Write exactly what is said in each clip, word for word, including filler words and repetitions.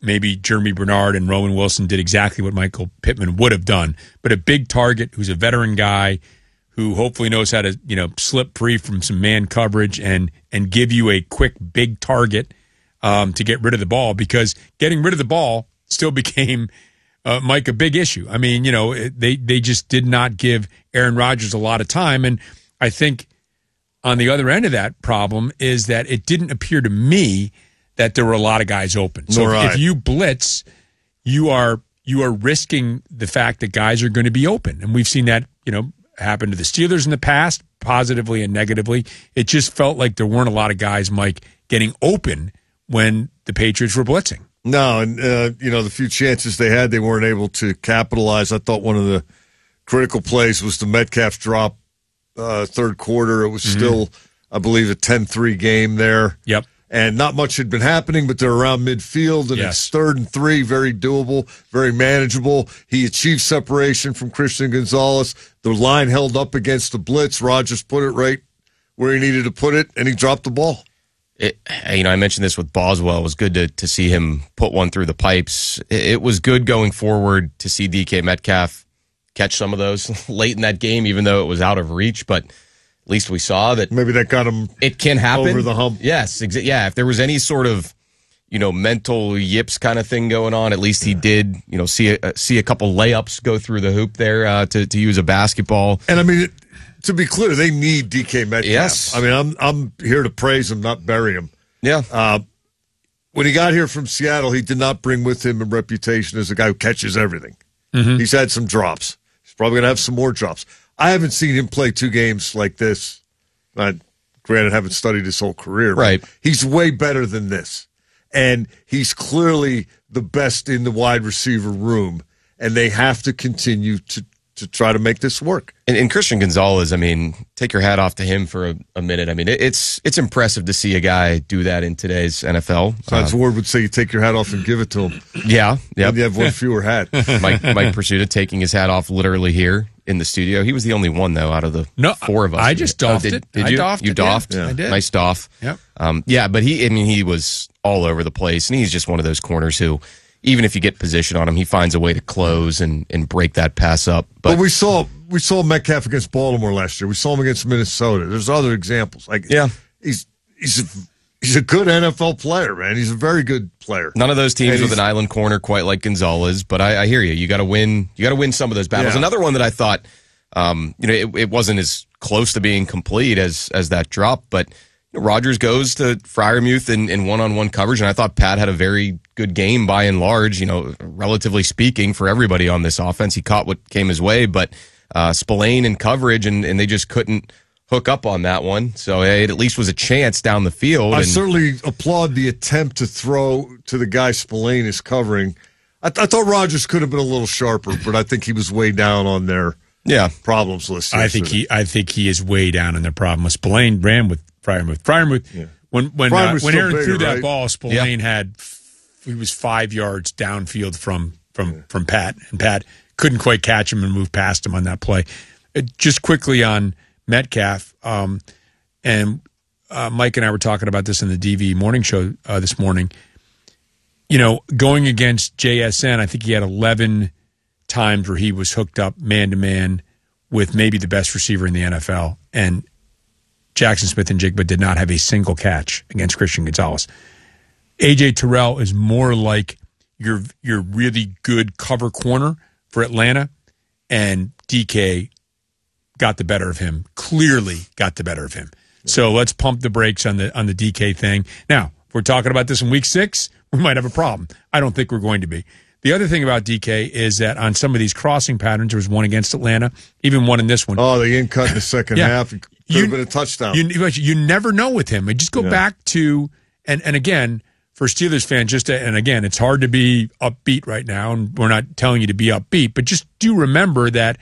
maybe Jeremy Bernard and Roman Wilson did exactly what Michael Pittman would have done. But a big target who's a veteran guy who hopefully knows how to, you know, slip free from some man coverage and and give you a quick, big target um, to get rid of the ball, because getting rid of the ball still became, uh, Mike, a big issue. I mean, you know, they, they just did not give Aaron Rodgers a lot of time. And I think on the other end of that problem is that it didn't appear to me that there were a lot of guys open. So if, if you blitz, you are you are risking the fact that guys are going to be open. And we've seen that, you know, happen to the Steelers in the past, positively and negatively. It just felt like there weren't a lot of guys, Mike, getting open when the Patriots were blitzing. No, and, uh, you know, the few chances they had, they weren't able to capitalize. I thought one of the critical plays was the Metcalf drop uh, third quarter. It was mm-hmm. still, I believe, a ten three game there. Yep. And not much had been happening, but they're around midfield, and yes. it's third and three, very doable, very manageable. He achieved separation from Christian Gonzalez. The line held up against the blitz. Rodgers put it right where he needed to put it, and he dropped the ball. It, you know, I mentioned this with Boswell. It was good to, to see him put one through the pipes. It, it was good going forward to see D K Metcalf catch some of those late in that game, even though it was out of reach, but at least we saw that maybe that got him. It can happen over the hump. Yes, exa- yeah. If there was any sort of, you know, mental yips kind of thing going on, at least he did, you know, see a, see a couple layups go through the hoop there uh, to to use a basketball. And I mean, it, to be clear, they need D K Metcalf. Yes. I mean, I'm I'm here to praise him, not bury him. Yeah. Uh, when he got here from Seattle, he did not bring with him a reputation as a guy who catches everything. Mm-hmm. He's had some drops. He's probably going to have some more drops. I haven't seen him play two games like this. I, granted, haven't studied his whole career. Right. He's way better than this. And he's clearly the best in the wide receiver room. And they have to continue to, to try to make this work. And, and Christian Gonzalez, I mean, take your hat off to him for a, a minute. I mean, it, it's it's impressive to see a guy do that in today's N F L. Science uh, Ward would say you take your hat off and give it to him. Yeah. Yeah. And you have one fewer hat. Mike, Mike Pursuta taking his hat off literally here in the studio. He was the only one, though, out of the no, four of us. I just doffed oh, did, it. Did I you? doffed you it, doffed? Yeah. I did. Nice doff. Yep. Um, yeah, but he, I mean, he was all over the place, and he's just one of those corners who, even if you get position on him, he finds a way to close and, and break that pass up. But well, we saw we saw Metcalf against Baltimore last year. We saw him against Minnesota. There's other examples. Like yeah, he's he's a, he's a good N F L player, man. He's a very good player. None of those teams and with an island corner quite like Gonzalez, but I, I hear you. You got to win. You got to win some of those battles. Yeah. Another one that I thought, um, you know, it, it wasn't as close to being complete as as that drop, but you know, Rodgers goes to Freiermuth in, in one-on-one coverage, and I thought Pat had a very good game by and large. You know, relatively speaking, for everybody on this offense, he caught what came his way, but uh, Spillane in coverage, and, and they just couldn't hook up on that one. So it at least was a chance down the field. I and, certainly applaud the attempt to throw to the guy Spillane is covering. I, th- I thought Rodgers could have been a little sharper, but I think he was way down on their yeah problems list. I think he I think he is way down on their problem list. Spillane ran with Freiermuth. Freiermuth, yeah. when when uh, when Aaron bigger, threw that right? ball, Spillane yeah. had he was five yards downfield from from yeah. from Pat, and Pat couldn't quite catch him and move past him on that play. Uh, just quickly on Metcalf, um, and uh, Mike and I were talking about this in the D V morning show uh, this morning. You know, going against J S N, I think he had eleven times where he was hooked up man to man with maybe the best receiver in the N F L, and Jackson Smith and Jigba did not have a single catch against Christian Gonzalez. A J Terrell is more like your your really good cover corner for Atlanta, and D K got the better of him. Clearly got the better of him. So let's pump the brakes on the on the D K thing. Now, if we're talking about this in week six, we might have a problem. I don't think we're going to be. The other thing about D K is that on some of these crossing patterns, there was one against Atlanta, even one in this one. Oh, the in cut in the second yeah. half. It could you, have been a touchdown. You, you never know with him. And just go yeah. back to, and, and again, for Steelers fans, just to, and again, it's hard to be upbeat right now, and we're not telling you to be upbeat, but just do remember that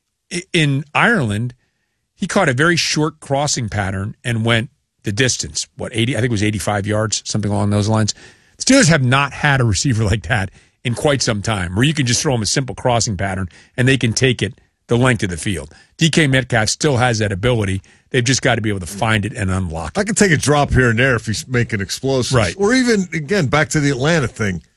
in Ireland, he caught a very short crossing pattern and went the distance. What, eighty? I think it was eighty-five yards, something along those lines. Steelers have not had a receiver like that in quite some time, where you can just throw them a simple crossing pattern and they can take it the length of the field. D K Metcalf still has that ability. They've just got to be able to find it and unlock it. I can take a drop here and there if he's making explosives. Right. Or even, again, back to the Atlanta thing.